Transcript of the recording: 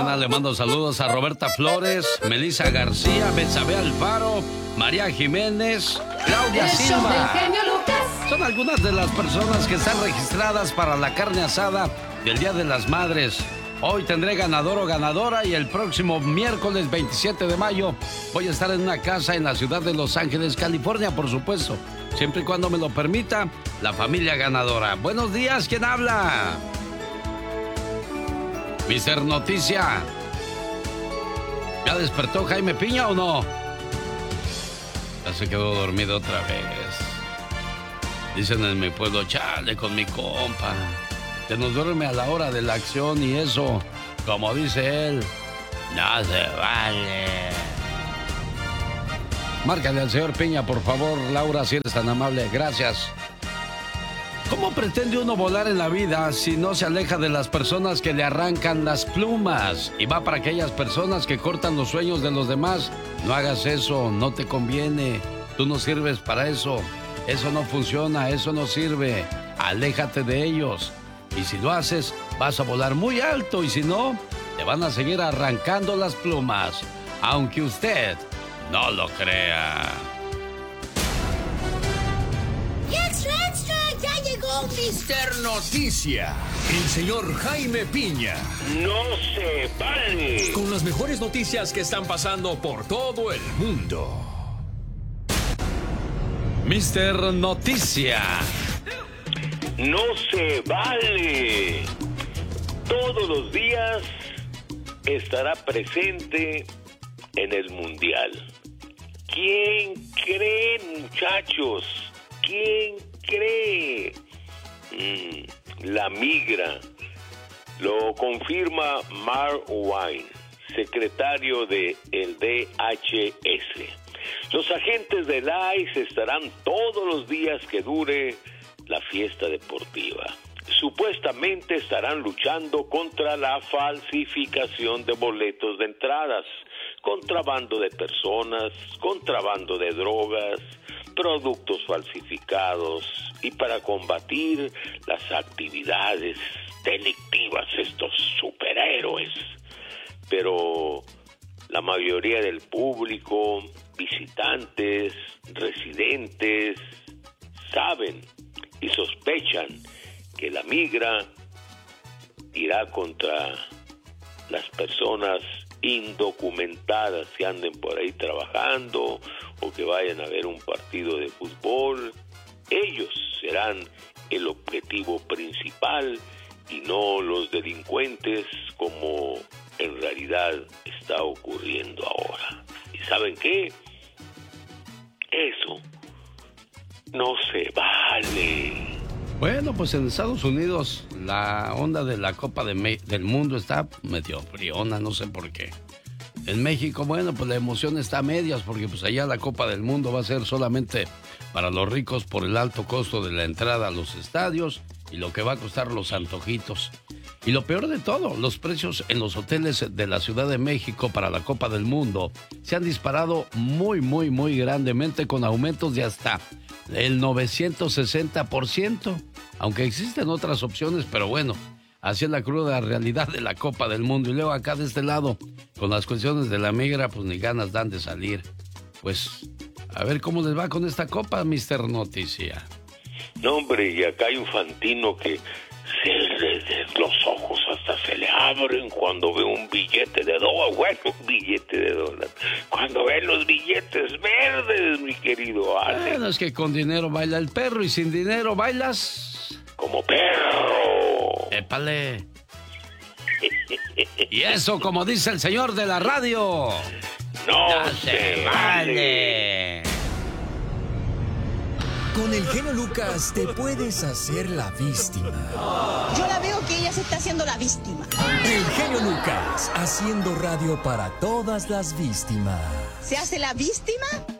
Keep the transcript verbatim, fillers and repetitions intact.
mañana le mando saludos a Roberta Flores, Melissa García, Betsabe Alfaro, María Jiménez, Claudia Silva. Son algunas de las personas que están registradas para la carne asada del Día de las Madres. Hoy tendré ganador o ganadora y el próximo miércoles veintisiete de mayo voy a estar en una casa en la ciudad de Los Ángeles, California, por supuesto. Siempre y cuando me lo permita, la familia ganadora. Buenos días, ¿quién habla? mister Noticia. ¿Ya despertó Jaime Piña o no? Ya se quedó dormido otra vez. Dicen en mi pueblo, chale con mi compa. Se nos duerme a la hora de la acción y eso, como dice él, no se vale. Márcale al señor Piña, por favor, Laura, si eres tan amable. Gracias. ¿Cómo pretende uno volar en la vida si no se aleja de las personas que le arrancan las plumas? Y va para aquellas personas que cortan los sueños de los demás. No hagas eso, no te conviene. Tú no sirves para eso. Eso no funciona, eso no sirve. Aléjate de ellos. Y si lo haces, vas a volar muy alto. Y si no, te van a seguir arrancando las plumas. Aunque usted no lo crea. ¡Extra, extra! ¡Ya llegó mister Noticia! El señor Jaime Piña. ¡No se vale! Con las mejores noticias que están pasando por todo el mundo. mister Noticia. ¡No se vale! Todos los días estará presente en el Mundial. ¿Quién cree, muchachos? ¿Quién cree? Mm, la migra. Lo confirma Mark Wine, secretario de el D H S. Los agentes del I C E estarán todos los días que dure la fiesta deportiva. Supuestamente estarán luchando contra la falsificación de boletos de entradas, contrabando de personas, contrabando de drogas, productos falsificados y para combatir las actividades delictivas, estos superhéroes. Pero la mayoría del público, visitantes, residentes, saben y sospechan que la migra irá contra las personas indocumentadas que anden por ahí trabajando o que vayan a ver un partido de fútbol. Ellos serán el objetivo principal y no los delincuentes como en realidad está ocurriendo ahora. ¿Y saben qué? Eso no se vale. Bueno, pues en Estados Unidos la onda de la Copa de Me- del Mundo está medio friona, no sé por qué. En México, bueno, pues la emoción está a medias porque pues allá la Copa del Mundo va a ser solamente para los ricos por el alto costo de la entrada a los estadios y lo que va a costar los antojitos. Y lo peor de todo, los precios en los hoteles de la Ciudad de México para la Copa del Mundo se han disparado muy, muy, muy grandemente con aumentos de hasta el novecientos sesenta por ciento. Aunque existen otras opciones, pero bueno, así es la cruda realidad de la Copa del Mundo. Y luego acá de este lado, con las cuestiones de la migra, pues ni ganas dan de salir. Pues, a ver cómo les va con esta Copa, mister Noticia. No, hombre, y acá hay un Fantino que se le, los ojos hasta se le abren cuando ve un billete de dólar, bueno, un billete de dólar. Cuando ve los billetes verdes, mi querido Ale. Bueno, es que con dinero baila el perro y sin dinero bailas... como perro. ¡Épale! Y eso, como dice el señor de la radio... ¡No, ¡No se se vale! vale! Con el genio Lucas te puedes hacer la víctima. Yo la veo que ella se está haciendo la víctima. El genio Lucas, haciendo radio para todas las víctimas. ¿Se hace la víctima?